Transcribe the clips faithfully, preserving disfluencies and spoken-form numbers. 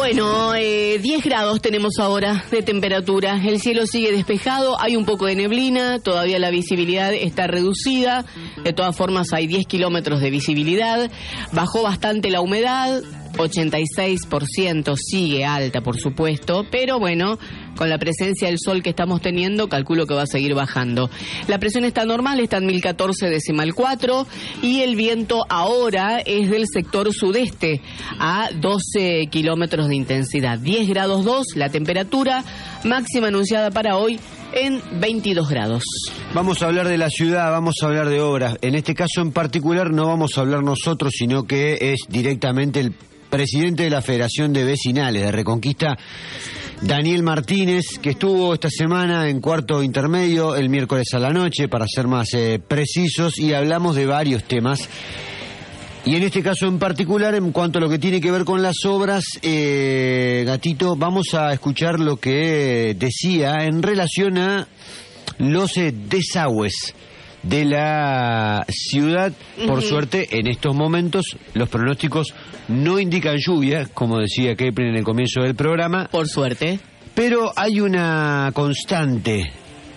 Bueno, eh, diez grados tenemos ahora de temperatura. El cielo sigue despejado, hay un poco de neblina, todavía la visibilidad está reducida. De todas formas hay diez kilómetros de visibilidad. Bajó bastante la humedad, ochenta y seis por ciento, sigue alta por supuesto, pero bueno, con la presencia del sol que estamos teniendo, calculo que va a seguir bajando. La presión está normal, está en mil catorce decimal cuatro, y el viento ahora es del sector sudeste a doce kilómetros de intensidad. diez grados dos, la temperatura máxima anunciada para hoy en veintidós grados. Vamos a hablar de la ciudad, vamos a hablar de obras. En este caso en particular no vamos a hablar nosotros, sino que es directamente el presidente de la Federación de Vecinales de Reconquista, Daniel Martínez, que estuvo esta semana en cuarto intermedio, el miércoles a la noche, para ser más eh, precisos, y hablamos de varios temas. Y en este caso en particular, en cuanto a lo que tiene que ver con las obras, eh, Gatito, vamos a escuchar lo que decía en relación a los eh, desagües de la ciudad. Por uh-huh. suerte, en estos momentos, los pronósticos no indican lluvia, como decía Kepler en el comienzo del programa. Por suerte. Pero hay una constante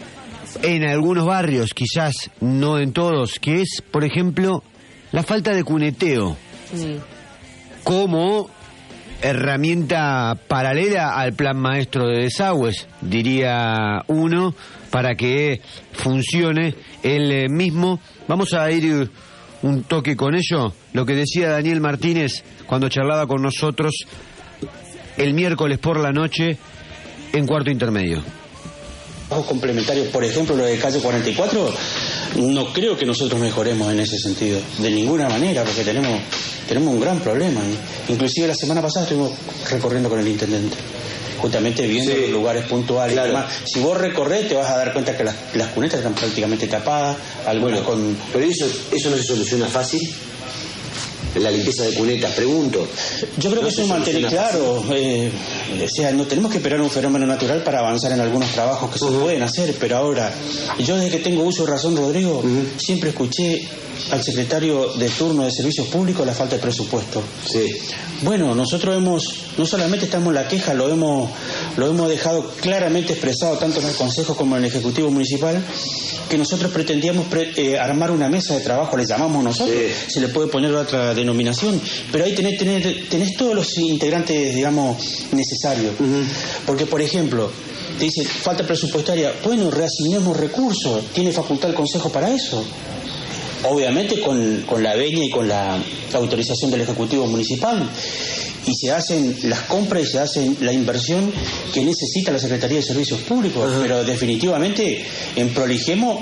en algunos barrios, quizás no en todos, que es, por ejemplo, la falta de cuneteo. Sí. Como herramienta paralela al plan maestro de desagües, diría uno, para que funcione el mismo. Vamos a ir un toque con ello. Lo que decía Daniel Martínez cuando charlaba con nosotros el miércoles por la noche en cuarto intermedio. Complementarios, por ejemplo, lo de calle cuarenta y cuatro, no creo que nosotros mejoremos en ese sentido, de ninguna manera, porque tenemos tenemos un gran problema. Inclusive la semana pasada estuvimos recorriendo con el intendente, justamente viendo sí. los lugares puntuales. Claro. Y demás. Si vos recorres te vas a dar cuenta que las, las cunetas están prácticamente tapadas, algunas bueno, con... Pero eso, eso no se soluciona fácil. La limpieza de cunetas, pregunto. Yo creo no que eso es mantener claro, eh, o sea, no tenemos que esperar un fenómeno natural para avanzar en algunos trabajos que uh-huh. se pueden hacer, pero ahora, yo desde que tengo uso de razón, Rodrigo, uh-huh. siempre escuché al secretario de turno de Servicios Públicos la falta de presupuesto. Sí. Bueno, nosotros hemos, no solamente estamos en la queja, lo hemos, lo hemos dejado claramente expresado tanto en el Consejo como en el Ejecutivo Municipal, que nosotros pretendíamos pre, eh, armar una mesa de trabajo, le llamamos nosotros, sí. se le puede poner otra denominación, pero ahí tenés, tenés, tenés todos los integrantes, digamos, necesarios. Uh-huh. Porque, por ejemplo, te dice, falta presupuestaria, bueno, reasignemos recursos, tiene facultad el Consejo para eso. Obviamente con, con la veña y con la autorización del Ejecutivo Municipal. Y se hacen las compras y se hacen la inversión que necesita la Secretaría de Servicios Públicos. Uh-huh. Pero definitivamente emprolijemos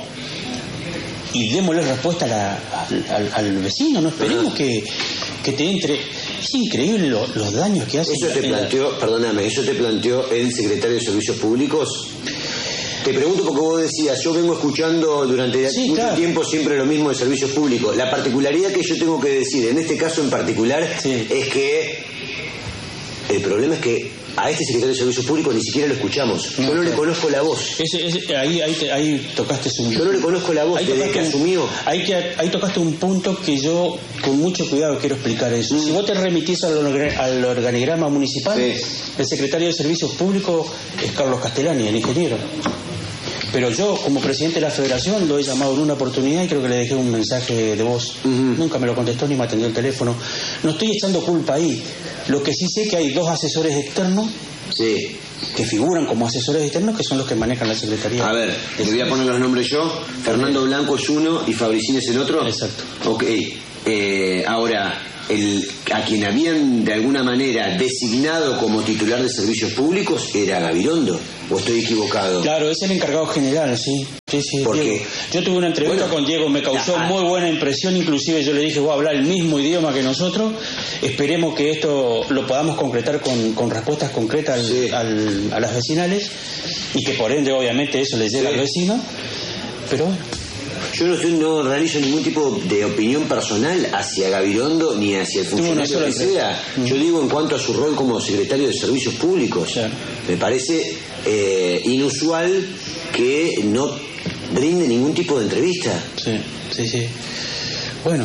y démosle respuesta a la, al, al vecino. No esperemos uh-huh. que, que te entre... Es increíble lo, los daños que hace. Eso te planteó, la... perdóname, eso te planteó el Secretario de Servicios Públicos. Te pregunto porque vos decías, yo vengo escuchando durante sí, mucho claro. tiempo siempre lo mismo de servicios públicos. La particularidad que yo tengo que decir, en este caso en particular, sí. es que el problema es que a este secretario de Servicios Públicos ni siquiera lo escuchamos. No, yo no claro. le conozco la voz. Ese, ese, ahí, ahí, te, ahí tocaste un... Yo no le conozco la voz, desde que asumió. Ahí, que, ahí tocaste un punto que yo con mucho cuidado quiero explicar eso. Mm. Si vos te remitís al, al organigrama municipal, sí. el secretario de Servicios Públicos es Carlos Castellani, el ingeniero. Pero yo, como presidente de la Federación, lo he llamado en una oportunidad y creo que le dejé un mensaje de voz. Uh-huh. Nunca me lo contestó ni me atendió el teléfono. No estoy echando culpa ahí. Lo que sí sé es que hay dos asesores externos sí. que figuran como asesores externos, que son los que manejan la Secretaría. A ver, le voy a poner los nombres yo. Fernando Blanco es uno y Fabricín es el otro. Exacto. Ok. Eh, ahora, el, a quien habían de alguna manera designado como titular de Servicios Públicos era Gabirondo. ¿O estoy equivocado? Claro, es el encargado general, sí. Sí, sí. Porque yo tuve una entrevista bueno, con Diego, me causó la, muy buena impresión, inclusive yo le dije, voy a hablar el mismo idioma que nosotros, esperemos que esto lo podamos concretar con, con respuestas concretas al, sí. al, a las vecinales y que por ende obviamente eso le llega sí. al vecino, pero bueno. Yo no, estoy, no realizo ningún tipo de opinión personal hacia Gabirondo ni hacia el funcionario que sea. Mm. Yo digo en cuanto a su rol como secretario de Servicios Públicos. Sí. Me parece eh, inusual que no brinde ningún tipo de entrevista. Sí, sí, sí. Bueno,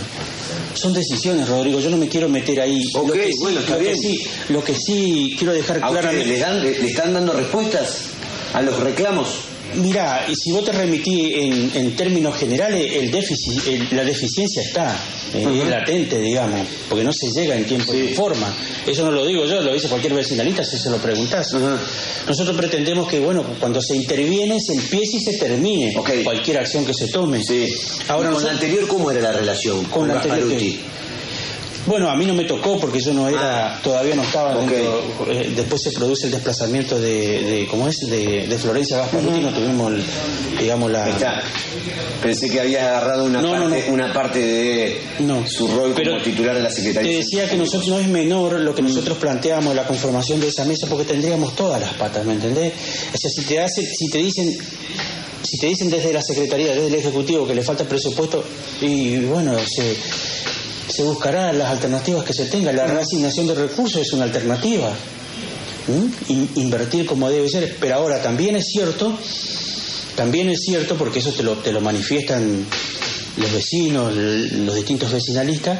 Son decisiones, Rodrigo, yo no me quiero meter ahí. Ok, lo que sí, bueno, está lo bien. Que sí, lo que sí quiero dejar claramente... ¿Le, dan, le, ¿Le están dando respuestas a los reclamos? Mirá, y si vos te remitís en, en términos generales, el déficit, el, la deficiencia está, eh, uh-huh. es latente, digamos, porque no se llega en tiempo sí. y en forma. Eso no lo digo yo, lo dice cualquier vecinalista si se lo preguntás. Uh-huh. Nosotros pretendemos que, bueno, cuando se interviene, se empiece y se termine okay. cualquier acción que se tome. Sí. Ahora, ¿con nosotros, la anterior cómo era la relación? Con, con la anterior que, Bueno, a mí no me tocó porque yo no era, ah, todavía no estaba okay. dentro, eh, después se produce el desplazamiento de, de ¿cómo es? De, de Florencia Gasparuti, uh-huh. no tuvimos, el, digamos, la... Está. Pensé que habías agarrado una, no, parte, no, no. una parte de no. su rol como Pero titular de la Secretaría. Te decía que nosotros no es menor lo que nosotros planteamos, la conformación de esa mesa, porque tendríamos todas las patas, ¿me entendés? O sea, si te hace, si te dicen... Si te dicen desde la Secretaría, desde el Ejecutivo que le falta presupuesto, y bueno, se... se buscará las alternativas que se tengan. La reasignación de recursos es una alternativa. ¿Mm? In- invertir como debe ser. Pero ahora también es cierto, también es cierto, porque eso te lo, te lo manifiestan los vecinos, los distintos vecinalistas,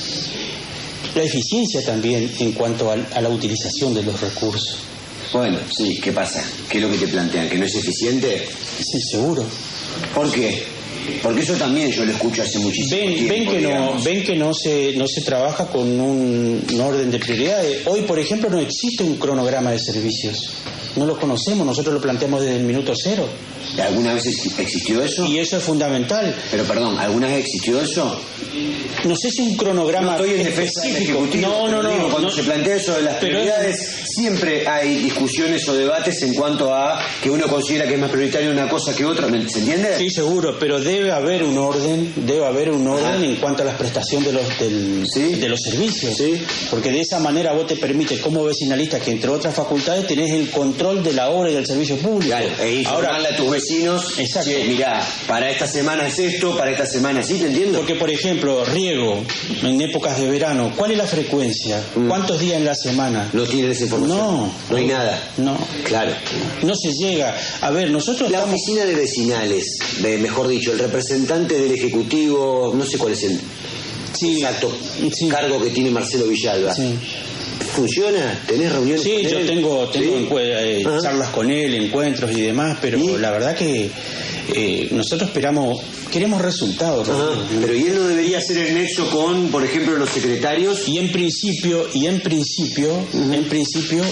la eficiencia también en cuanto a, a la utilización de los recursos. Bueno, sí, ¿qué pasa? ¿Qué es lo que te plantean? ¿Que no es eficiente? Sí, seguro. ¿Por qué? Porque eso también yo lo escucho hace muchísimo ven, tiempo. Ven que, no, ven que no, se, no se trabaja con un, un orden de prioridades. Hoy, por ejemplo, no existe un cronograma de servicios. No lo conocemos, nosotros lo planteamos desde el minuto cero. ¿Alguna vez existió eso? Y eso es fundamental. Pero perdón, ¿alguna vez existió eso? No sé si un cronograma no estoy en defensa del Ejecutivo. No, no, no. Digo, cuando no, se plantea eso de las prioridades, es... siempre hay discusiones o debates en cuanto a que uno considera que es más prioritaria una cosa que otra. ¿Se entiende? Sí, seguro, pero debe haber un orden, debe haber un orden Ajá. en cuanto a la prestación de los del, ¿Sí? de los servicios. ¿Sí? Porque de esa manera vos te permites, como vecinalista, que entre otras facultades tenés el control de la obra y del servicio público. Claro, e informarle a tus vecinos, exacto. Che, mirá, para esta semana es esto, para esta semana sí, ¿te entiendo? Porque, por ejemplo, riego en épocas de verano, ¿cuál es la frecuencia? Mm. ¿Cuántos días en la semana? No tienen esa información. No. No hay nada. No. Claro. No se llega. A ver, nosotros... La estamos... oficina de vecinales, de, mejor dicho, el representante del Ejecutivo, no sé cuál es el sí. exacto sí. cargo que tiene Marcelo Villalba. Sí. ¿Funciona? ¿Tenés reuniones sí, con él? Sí, yo tengo, tengo ¿Sí? encue- eh, charlas con él, encuentros y demás, pero ¿Sí? la verdad que eh, nosotros esperamos, queremos resultados. Pero ¿y él no debería hacer el nexo con, por ejemplo, los secretarios? Y en principio, y en principio, uh-huh. en principio,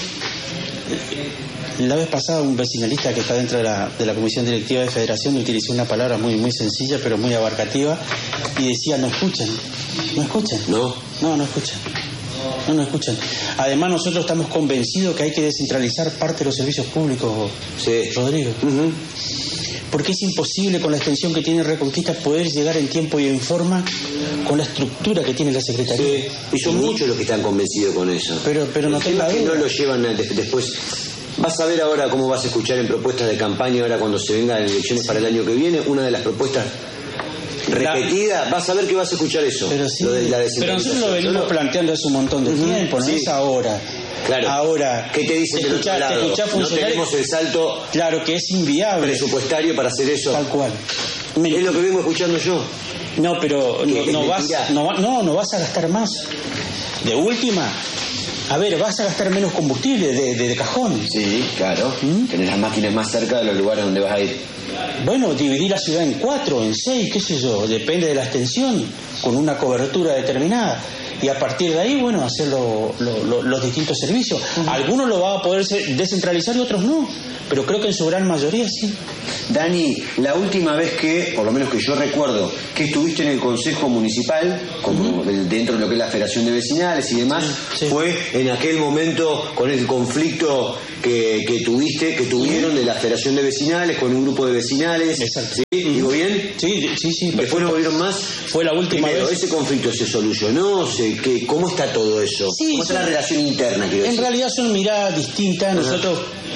la vez pasada un vecinalista que está dentro de la, de la Comisión Directiva de Federación utilizó una palabra muy, muy sencilla pero muy abarcativa y decía no escuchan, no escuchan. No. No, no escuchan. No nos escuchan. Además, nosotros estamos convencidos que hay que descentralizar parte de los servicios públicos, sí. Rodrigo. Uh-huh. Porque es imposible, con la extensión que tiene Reconquista, poder llegar en tiempo y en forma con la estructura que tiene la Secretaría. Sí. Y son ¿Sí? muchos los que están convencidos con eso. Pero, pero no tengo que no lo llevan de, después. Vas a ver ahora cómo vas a escuchar en propuestas de campaña, ahora cuando se vengan elecciones sí. para el año que viene, una de las propuestas repetida, la... vas a ver que vas a escuchar eso. Pero, sí, lo de la pero nosotros lo venimos planteando hace un montón de uh-huh, tiempo, no sí. es ahora. Claro. Ahora, ¿qué te dicen del otro lado? No tenemos el salto claro que es inviable presupuestario para hacer eso. Tal cual. Me... Es lo que vengo escuchando yo. No, pero no, no vas, no, no, no vas a gastar más. De última. A ver, vas a gastar menos combustible de, de, de cajón. Sí, claro. ¿Mm? Tenés las máquinas más cerca de los lugares donde vas a ir. Bueno, dividir la ciudad en cuatro, en seis, qué sé yo, depende de la extensión, con una cobertura determinada. Y a partir de ahí, bueno, hacer lo, lo, lo, los distintos servicios. Uh-huh. Algunos lo van a poder descentralizar y otros no. Pero creo que en su gran mayoría sí. Dani, la última vez que, por lo menos que yo recuerdo, que estuviste en el Consejo Municipal, como uh-huh. dentro de lo que es la Federación de Vecinales y demás, sí, sí. fue en aquel momento con el conflicto que, que tuviste, que tuvieron de la Federación de Vecinales, con un grupo de vecinales. Exacto. ¿Sí? ¿Digo bien? Sí, sí, sí. ¿Después no volvieron más? Fue la última Primero, vez. ¿ese conflicto se solucionó? ¿Se, qué, ¿Cómo está todo eso? Sí, ¿Cómo está son, la relación interna? Quiero en decir? realidad son miradas distintas. Uh-huh. Nosotros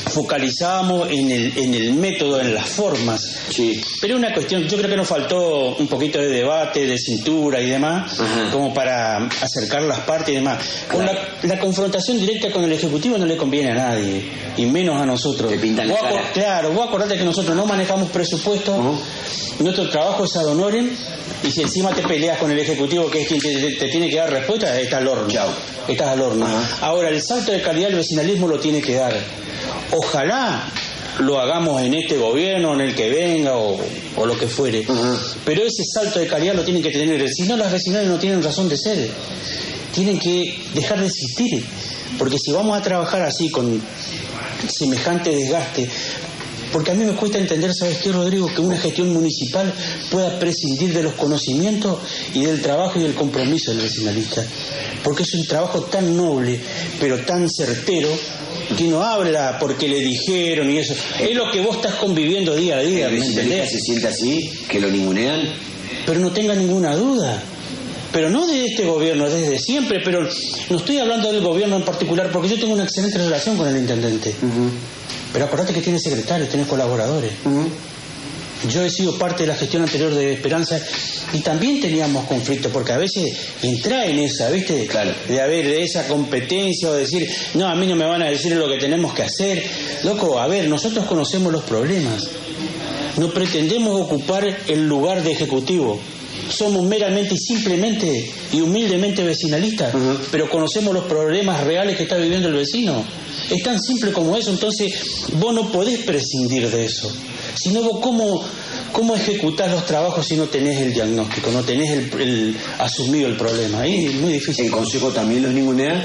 focalizábamos en el, en el método, en las formas. Sí. Pero una cuestión, yo creo que nos faltó un poquito de debate, de cintura y demás, Ajá. como para acercar las partes y demás. Con la, la confrontación directa con el Ejecutivo no le conviene a nadie, y menos a nosotros. Te pintan la cara. Claro, vos acordate que nosotros no manejamos presupuesto, uh-huh. nuestro trabajo es ad honorem, y si encima te peleas con el Ejecutivo, que es quien te, te tiene que dar respuesta, estás al horno. Chau. Estás al horno. Uh-huh. Ahora, el salto de calidad del vecinalismo lo tiene que dar. Ojalá lo hagamos en este gobierno, en el que venga o, o lo que fuere. Uh-huh. Pero ese salto de calidad lo tienen que tener. Si no, las vecinales no tienen razón de ser. Tienen que dejar de existir. Porque si vamos a trabajar así, con semejante desgaste... Porque a mí me cuesta entender, ¿sabes qué, Rodrigo? Que una gestión municipal pueda prescindir de los conocimientos y del trabajo y del compromiso del vecinalista. Porque es un trabajo tan noble, pero tan certero, que no habla porque le dijeron y eso. Es lo que vos estás conviviendo día a día. ¿El vecinalista se siente así? ¿Que lo ningunean? Pero no tenga ninguna duda. Pero no de este gobierno, desde siempre. Pero no estoy hablando del gobierno en particular, porque yo tengo una excelente relación con el intendente. Uh-huh. Pero acordate que tiene secretarios, tiene colaboradores. Uh-huh. Yo he sido parte de la gestión anterior de Esperanza y también teníamos conflictos, porque a veces entra en esa, ¿viste? Claro. De haber de esa competencia o decir, no, a mí no me van a decir lo que tenemos que hacer. Loco, a ver, nosotros conocemos los problemas. No pretendemos ocupar el lugar de ejecutivo. Somos meramente y simplemente y humildemente vecinalistas, uh-huh. pero conocemos los problemas reales que está viviendo el vecino. Es tan simple como eso, entonces vos no podés prescindir de eso. Si no, vos cómo, cómo ejecutás los trabajos si no tenés el diagnóstico, no tenés el, el asumido el problema. Ahí es muy difícil. ¿El Consejo también los ningunea?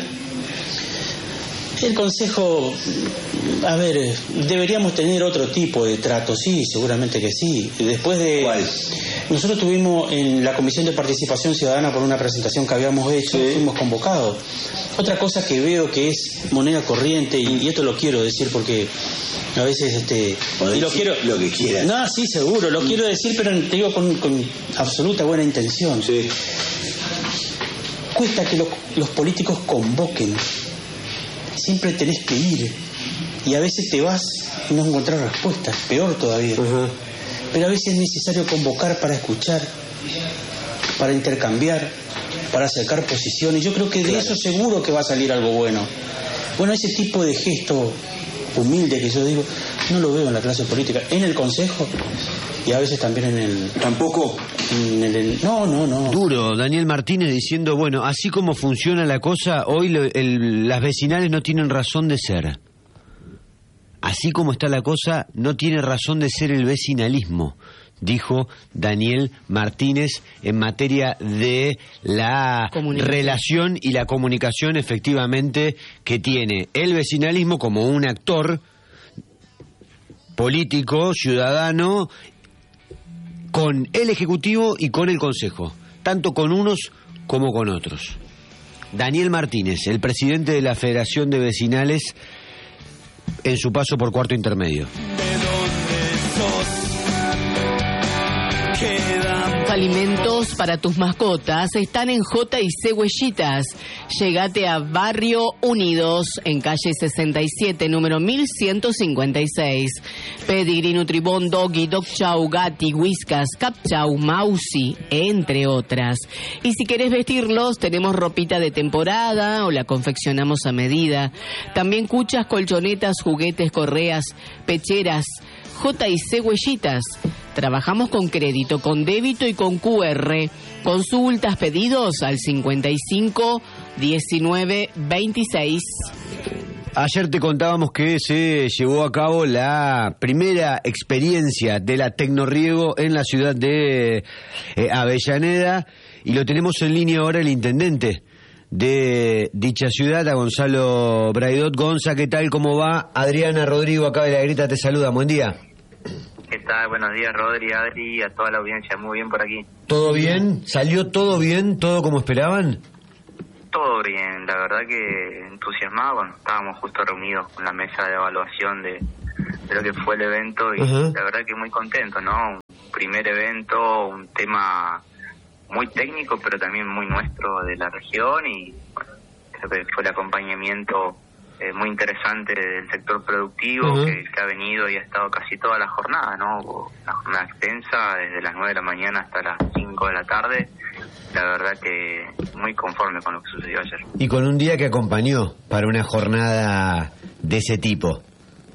El Consejo, a ver, deberíamos tener otro tipo de trato, sí, seguramente que sí. Después de... ¿Cuál? Nosotros tuvimos en la Comisión de Participación Ciudadana, por una presentación que habíamos hecho, sí. fuimos convocados. Otra cosa que veo que es moneda corriente, y, y esto lo quiero decir porque a veces este y lo quiero lo que quieras. No, sí, seguro, lo mm. quiero decir, pero te digo con, con absoluta buena intención. Sí. Cuesta que lo, los políticos convoquen. Siempre tenés que ir. Y a veces te vas y no encontrás respuestas, peor todavía. Uh-huh. Pero a veces es necesario convocar para escuchar, para intercambiar, para acercar posiciones. Yo creo que de claro. eso seguro que va a salir algo bueno. Bueno, ese tipo de gesto humilde que yo digo, no lo veo en la clase política, en el Consejo y a veces también en el... ¿Tampoco? En el, no, no, no. Duro, Daniel Martínez diciendo, bueno, así como funciona la cosa, hoy lo, el, las vecinales no tienen razón de ser. Así como está la cosa, no tiene razón de ser el vecinalismo, dijo Daniel Martínez en materia de la relación y la comunicación efectivamente que tiene el vecinalismo como un actor político, ciudadano, con el Ejecutivo y con el Consejo, tanto con unos como con otros. Daniel Martínez, el presidente de la Federación de Vecinales, en su paso por Cuarto Intermedio. Alimentos para tus mascotas están en J y C Huellitas. Llegate a Barrio Unidos, en calle sesenta y siete, número mil ciento cincuenta y seis. Pedigree, Nutribón, Doggy, Dog Chow, Gatti, Whiskas, Cap Chow, Mausi, entre otras. Y si querés vestirlos, tenemos ropita de temporada o la confeccionamos a medida. También cuchas, colchonetas, juguetes, correas, pecheras. J y C Huellitas. Trabajamos con crédito, con débito y con Q R. Consultas, pedidos al cincuenta y cinco, diecinueve, veintiséis. Ayer te contábamos que se llevó a cabo la primera experiencia de la Tecnorriego en la ciudad de eh, Avellaneda, y lo tenemos en línea ahora el intendente de dicha ciudad, a Gonzalo Braidot. Gonza, ¿qué tal? ¿Cómo va? Adriana, Rodrigo, acá de La Grita te saluda. Buen día. ¿Qué tal? Buenos días, Rodri, Adri, a toda la audiencia. Muy bien por aquí. ¿Todo bien? ¿Salió todo bien? ¿Todo como esperaban? Todo bien, la verdad que entusiasmado. Bueno, estábamos justo reunidos con la mesa de evaluación de, de lo que fue el evento y uh-huh. la verdad que muy contento, ¿no? Un primer evento, un tema muy técnico, pero también muy nuestro de la región, y bueno, creo que fue el acompañamiento eh, muy interesante del sector productivo, uh-huh. que, que ha venido y ha estado casi toda la jornada, ¿no? Una jornada extensa, desde las nueve de la mañana hasta las cinco de la tarde. La verdad que muy conforme con lo que sucedió ayer. Y con un día que acompañó para una jornada de ese tipo.